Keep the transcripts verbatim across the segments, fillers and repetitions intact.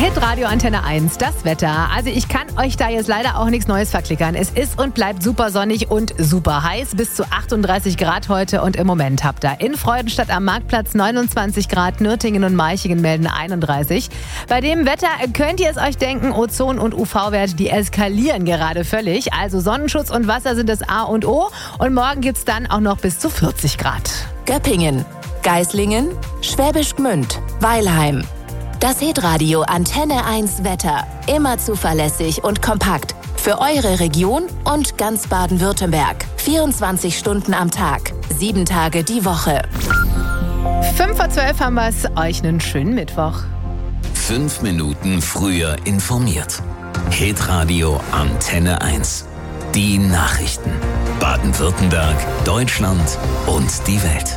Hitradio Antenne eins, das Wetter. Also ich kann euch da jetzt leider auch nichts Neues verklickern. Es ist und bleibt super sonnig und super heiß. Bis zu achtunddreißig Grad heute und im Moment habt ihr in Freudenstadt am Marktplatz neunundzwanzig Grad, Nürtingen und Meichingen melden einunddreißig. Bei dem Wetter könnt ihr es euch denken, Ozon- und U V-Werte, die eskalieren gerade völlig. Also Sonnenschutz und Wasser sind das A und O. Und morgen gibt's dann auch noch bis zu vierzig Grad. Göppingen, Geislingen, Schwäbisch Gmünd, Weilheim. Das Hitradio Antenne eins Wetter. Immer zuverlässig und kompakt. Für eure Region und ganz Baden-Württemberg. vierundzwanzig Stunden am Tag. Sieben Tage die Woche. Fünf vor zwölf haben wir es. Euch einen schönen Mittwoch. Fünf Minuten früher informiert. Hitradio Antenne eins. Die Nachrichten. Baden-Württemberg, Deutschland und die Welt.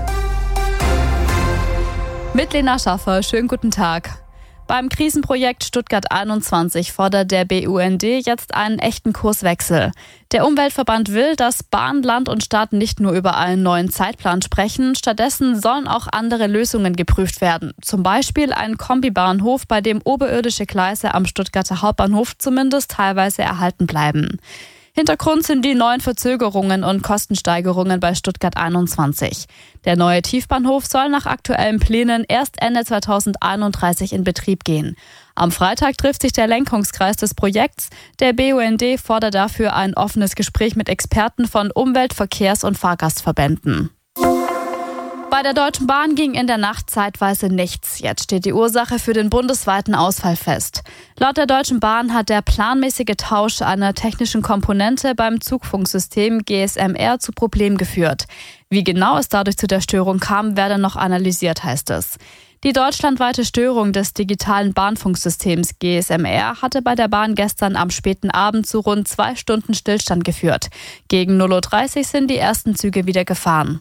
Mit Lena Schaffer, schönen guten Tag. Beim Krisenprojekt Stuttgart einundzwanzig fordert der B U N D jetzt einen echten Kurswechsel. Der Umweltverband will, dass Bahn, Land und Stadt nicht nur über einen neuen Zeitplan sprechen, stattdessen sollen auch andere Lösungen geprüft werden. Zum Beispiel ein Kombibahnhof, bei dem oberirdische Gleise am Stuttgarter Hauptbahnhof zumindest teilweise erhalten bleiben. Hintergrund sind die neuen Verzögerungen und Kostensteigerungen bei Stuttgart einundzwanzig. Der neue Tiefbahnhof soll nach aktuellen Plänen erst Ende zweitausendeinunddreißig in Betrieb gehen. Am Freitag trifft sich der Lenkungskreis des Projekts. Der B U N D fordert dafür ein offenes Gespräch mit Experten von Umwelt-, Verkehrs- und Fahrgastverbänden. Bei der Deutschen Bahn ging in der Nacht zeitweise nichts. Jetzt steht die Ursache für den bundesweiten Ausfall fest. Laut der Deutschen Bahn hat der planmäßige Tausch einer technischen Komponente beim Zugfunksystem G S M R zu Problemen geführt. Wie genau es dadurch zu der Störung kam, werde noch analysiert, heißt es. Die deutschlandweite Störung des digitalen Bahnfunksystems G S M R hatte bei der Bahn gestern am späten Abend zu rund zwei Stunden Stillstand geführt. Gegen null Uhr dreißig sind die ersten Züge wieder gefahren.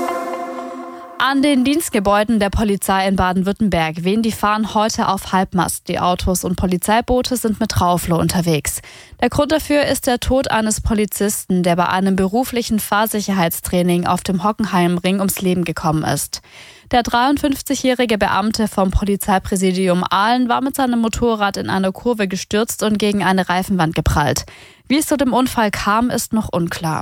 An den Dienstgebäuden der Polizei in Baden-Württemberg wehen die Fahnen heute auf Halbmast. Die Autos und Polizeiboote sind mit Trauflo unterwegs. Der Grund dafür ist der Tod eines Polizisten, der bei einem beruflichen Fahrsicherheitstraining auf dem Hockenheimring ums Leben gekommen ist. Der dreiundfünfzigjährige Beamte vom Polizeipräsidium Aalen war mit seinem Motorrad in einer Kurve gestürzt und gegen eine Reifenwand geprallt. Wie es zu dem Unfall kam, ist noch unklar.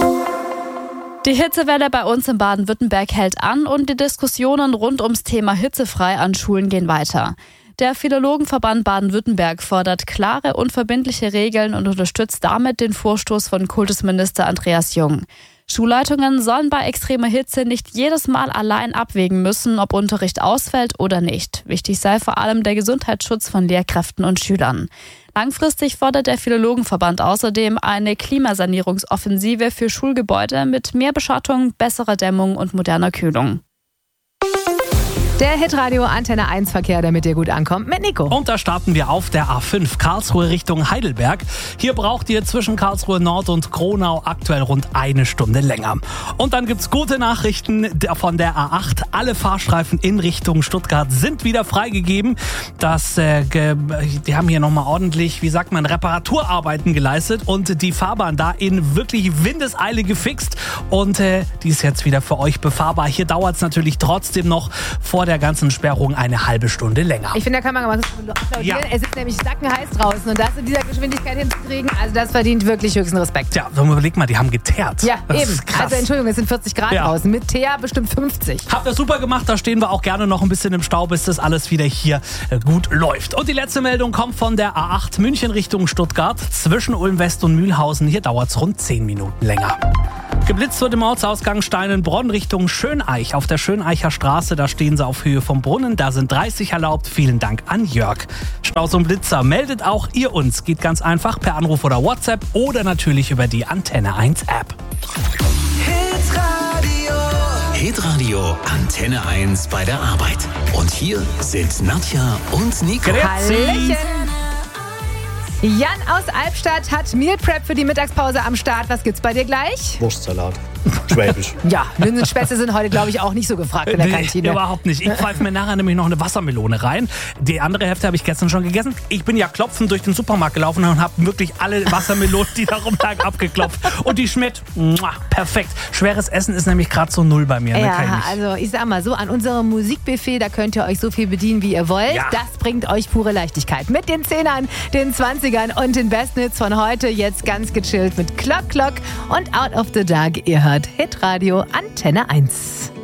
Die Hitzewelle bei uns in Baden-Württemberg hält an und die Diskussionen rund ums Thema hitzefrei an Schulen gehen weiter. Der Philologenverband Baden-Württemberg fordert klare und verbindliche Regeln und unterstützt damit den Vorstoß von Kultusminister Andreas Jung. Schulleitungen sollen bei extremer Hitze nicht jedes Mal allein abwägen müssen, ob Unterricht ausfällt oder nicht. Wichtig sei vor allem der Gesundheitsschutz von Lehrkräften und Schülern. Langfristig fordert der Philologenverband außerdem eine Klimasanierungsoffensive für Schulgebäude mit mehr Beschattung, besserer Dämmung und moderner Kühlung. Der Hitradio Antenne eins Verkehr, damit ihr gut ankommt, mit Nico. Und da starten wir auf der A fünf, Karlsruhe Richtung Heidelberg. Hier braucht ihr zwischen Karlsruhe Nord und Kronau aktuell rund eine Stunde länger. Und dann gibt's gute Nachrichten von der A acht. Alle Fahrstreifen in Richtung Stuttgart sind wieder freigegeben. Das, äh, ge, die haben hier nochmal ordentlich, wie sagt man, Reparaturarbeiten geleistet und die Fahrbahn da in wirklich Windeseile gefixt. Und äh, die ist jetzt wieder für euch befahrbar. Hier dauert's natürlich trotzdem noch vor der der ganzen Sperrung eine halbe Stunde länger. Ich finde, da kann man mal applaudieren. Ja. Es ist nämlich sackenheiß draußen und das in dieser Geschwindigkeit hinzukriegen, also das verdient wirklich höchsten Respekt. Ja, so überleg mal, die haben geteert. Ja, das eben. Ist krass. Also Entschuldigung, es sind vierzig Grad ja. draußen. Mit Teer bestimmt fünfzig. Habt ihr super gemacht, da stehen wir auch gerne noch ein bisschen im Stau, bis das alles wieder hier gut läuft. Und die letzte Meldung kommt von der A acht München Richtung Stuttgart. Zwischen Ulm West und Mühlhausen, hier dauert es rund zehn Minuten länger. Geblitzt wird im Ortsausgang Steinenbronn Richtung Schöneich. Auf der Schöneicher Straße, da stehen sie auf Höhe vom Brunnen. Da sind dreißig erlaubt. Vielen Dank an Jörg. Staus und Blitzer, meldet auch ihr uns. Geht ganz einfach per Anruf oder WhatsApp oder natürlich über die Antenne eins App. Hitradio. Hitradio Antenne eins bei der Arbeit. Und hier sind Nadja und Nico. Hallöchen. Jan aus Albstadt hat Meal Prep für die Mittagspause am Start. Was gibt's bei dir gleich? Wurstsalat. Schwäbisch. Ja, Linsenspätzle sind heute, glaube ich, auch nicht so gefragt in der Nee, Kantine. überhaupt nicht. Ich pfeife mir nachher nämlich noch eine Wassermelone rein. Die andere Hälfte habe ich gestern schon gegessen. Ich bin ja klopfend durch den Supermarkt gelaufen und habe wirklich alle Wassermelonen, die da rumlagen, abgeklopft. Und die schmeckt muah, perfekt. Schweres Essen ist nämlich gerade so null bei mir. Ne? Kann ich Ja, nicht. also ich sag mal so, an unserem Musikbuffet, da könnt ihr euch so viel bedienen, wie ihr wollt. Ja. Das bringt euch pure Leichtigkeit. Mit den Zehnern, den Zwanzigern und den besten Hits von heute. Jetzt ganz gechillt mit Clock Clock und Out of the Dark. Ihr hört Hitradio Antenne eins.